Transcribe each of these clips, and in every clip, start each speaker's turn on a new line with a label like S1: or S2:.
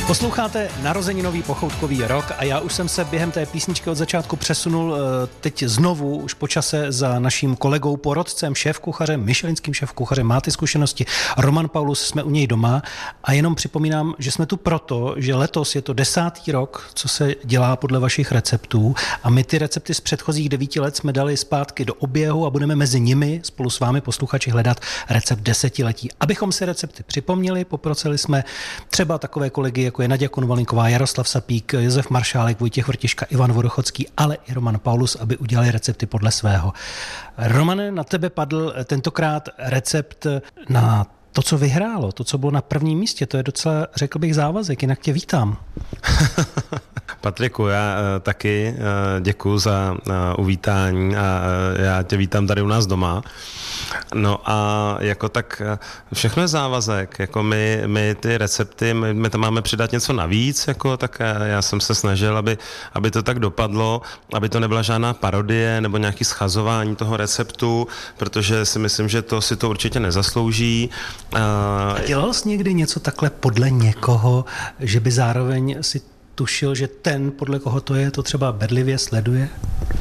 S1: Posloucháte Narozeninový pochoutkový rok a já už jsem se během té písničky od začátku přesunul teď znovu už po čase za naším kolegou, porodcem, šéfkuchařem, michelinským šéfkuchařem. Máte zkušenosti? Roman Paulus, jsme u něj doma a jenom připomínám, že jsme tu proto, že letos je to 10. rok, co se dělá podle vašich receptů a my ty recepty z předchozích 9 let jsme dali zpátky do oběhu a budeme mezi nimi spolu s vámi posluchači hledat recept desetiletí. Abychom si recepty připomněli, poprosili jsme třeba takové kolegy, jako je Naděja Konvalinková, Jaroslav Sapík, Josef Maršálek, Vojtěch Vrtiška, Ivan Vodochodský, ale i Roman Paulus, aby udělali recepty podle svého. Romane, na tebe padl tentokrát recept na to, co vyhrálo, to, co bylo na prvním místě. To je docela, řekl bych, závazek, jinak tě vítám.
S2: Patriku, já taky děkuju za uvítání a já tě vítám tady u nás doma. No a jako tak všechno je závazek, jako my ty recepty, my tam máme přidat něco navíc, jako tak já jsem se snažil, aby to tak dopadlo, aby to nebyla žádná parodie nebo nějaký schazování toho receptu, protože si myslím, že to si to určitě nezaslouží.
S1: A dělal jsi někdy něco takhle podle někoho, že by zároveň si tušil, že ten, podle koho to je, to třeba bedlivě sleduje?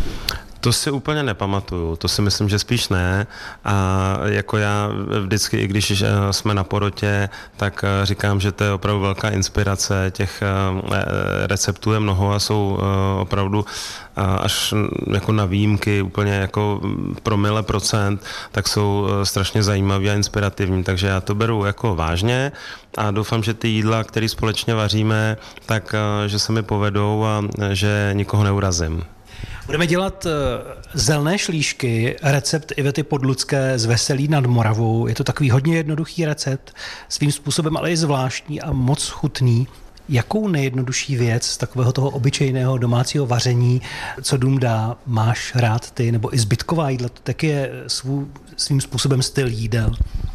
S2: To si úplně nepamatuju, to si myslím, že spíš ne. A jako já vždycky, i když jsme na porotě, tak říkám, že to je opravdu velká inspirace. Těch receptů je mnoho a jsou opravdu až jako na výjimky, úplně jako promile procent, tak jsou strašně zajímavý a inspirativní. Takže já to beru jako vážně a doufám, že ty jídla, které společně vaříme, tak že se mi povedou a že nikoho neurazím.
S1: Budeme dělat zelné šlíšky, recept Ivety Podlucké z Veselí nad Moravou. Je to takový hodně jednoduchý recept, svým způsobem ale i zvláštní a moc chutný. Jakou nejjednodušší věc z takového toho obyčejného domácího vaření, co dům dá, máš rád ty, nebo i zbytková jídla, to taky je svým způsobem styl jídel?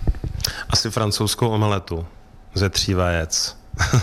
S2: Asi francouzskou omeletu ze 3 vajec.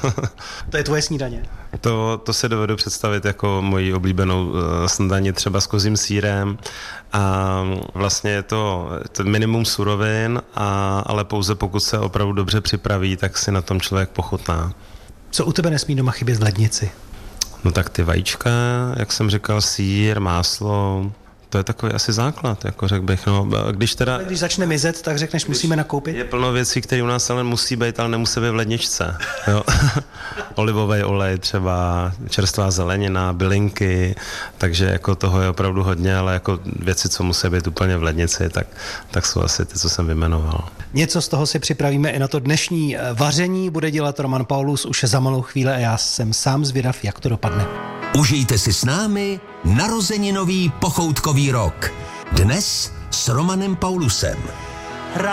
S1: To je tvoje snídaně?
S2: To se dovedu představit jako moji oblíbenou snídaní třeba s kozím sýrem a vlastně je to minimum surovin, ale pouze pokud se opravdu dobře připraví, tak si na tom člověk pochutná.
S1: Co u tebe nesmí doma chybět v lednici?
S2: No tak ty vajíčka, jak jsem říkal, sýr, máslo, to je takový asi základ, jako řekl bych. No, když
S1: začne mizet, tak řekneš, musíme nakoupit?
S2: Je plno věcí, které u nás ale musí být, ale nemusí být v ledničce. Jo. Olivový olej třeba, čerstvá zelenina, bylinky, takže jako toho je opravdu hodně, ale jako věci, co musí být úplně v lednici, tak jsou asi ty, co jsem vyjmenoval.
S1: Něco z toho si připravíme i na to dnešní vaření. Bude dělat Roman Paulus už za malou chvíli a já jsem sám zvědav, jak to dopadne.
S3: Užijte si s námi narozeninový pochoutkový rok. Dnes s Romanem Paulusem.